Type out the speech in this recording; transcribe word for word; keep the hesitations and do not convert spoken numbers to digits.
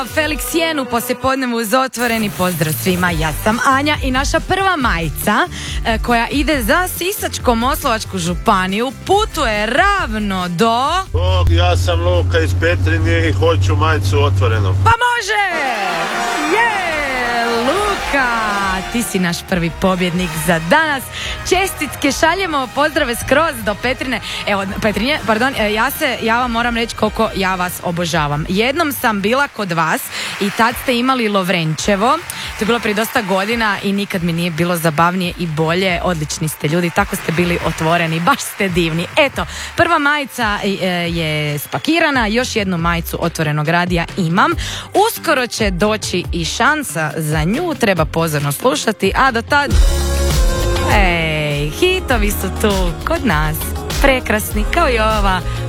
Felix Jenu poslijepodnevu uz otvoreni pozdrav svima, ja sam Anja i naša prva majica e, koja ide za Sisačko-moslavačku županiju putuje ravno do... Bog, ja sam Luka iz Petrinje i hoću majicu otvorenu. Pa može! Je! Luka, ti si naš prvi pobjednik za danas. Čestitke šaljemo, pozdrave skroz do Petrine. Evo, Petrinje, pardon, ja se, ja vam moram reći koliko ja vas obožavam. Jednom sam bila kod vas i tad ste imali Lovrenčevo. To je bilo prije dosta godina i nikad mi nije bilo zabavnije i bolje. Odlični ste ljudi, tako ste bili otvoreni, baš ste divni. Eto, prva majica je spakirana, još jednu majicu Otvorenog radija imam. Uskoro će doći i šansa za nju, treba pozorno slušati, a do tad... Ej, hitovi su tu kod nas, prekrasni kao i ova